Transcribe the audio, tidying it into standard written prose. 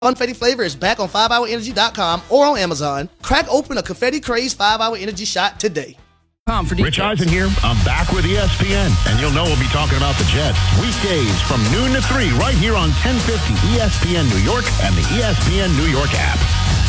Confetti flavor is back on 5hourenergy.com or on Amazon. Crack open a Confetti Craze 5-Hour Energy shot today. Rich Eisen here. I'm back with ESPN, and you'll know we'll be talking about the Jets weekdays from noon to 3 right here on 1050 ESPN New York and the ESPN New York app.